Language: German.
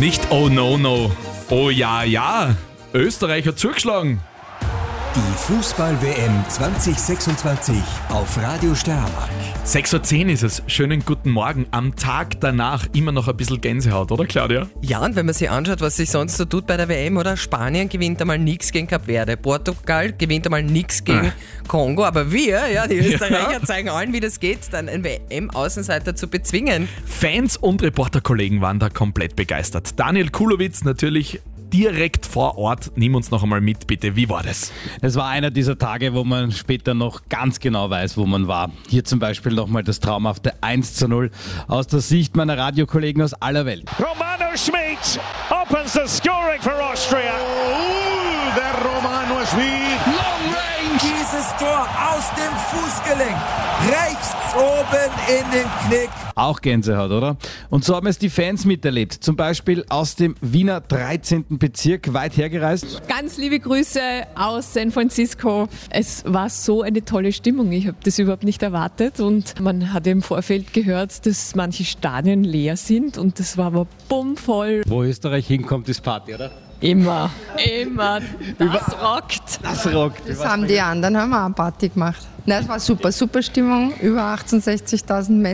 Nicht oh no no, oh ja ja, Österreich hat zugeschlagen. Die Fußball-WM 2026 auf Radio Steiermark. 6:10 Uhr ist es. Schönen guten Morgen. Am Tag danach immer noch ein bisschen Gänsehaut, oder Claudia? Ja, und wenn man sich anschaut, was sich sonst so tut bei der WM, oder? Spanien gewinnt einmal nichts gegen Kap Verde, Portugal gewinnt einmal nichts gegen Kongo, aber wir, ja, die Österreicher zeigen allen, wie das geht, dann einen WM-Außenseiter zu bezwingen. Fans und Reporterkollegen waren da komplett begeistert. Daniel Kulowitz natürlich direkt vor Ort. Nimm uns noch einmal mit, bitte. Wie war das? Es war einer dieser Tage, wo man später noch ganz genau weiß, wo man war. Hier zum Beispiel nochmal das traumhafte 1:0 aus der Sicht meiner Radiokollegen aus aller Welt. Romano Schmid opens the scoring for Austria. Der Romano Schmid. Long range. Dieses Tor aus dem Fußgelenk. Rechts oben in den Knick. Auch Gänsehaut, oder? Und so haben es die Fans miterlebt. Zum Beispiel aus dem Wiener 13. Bezirk, weit hergereist. Ganz liebe Grüße aus San Francisco. Es war so eine tolle Stimmung. Ich habe das überhaupt nicht erwartet. Und man hat im Vorfeld gehört, dass manche Stadien leer sind. Und das war aber bummvoll. Wo Österreich hinkommt, ist Party, oder? Immer. Das rockt. Das rockt. Das haben die anderen, haben wir auch Party gemacht. Nein, es war super Stimmung, über 68.000 Menschen.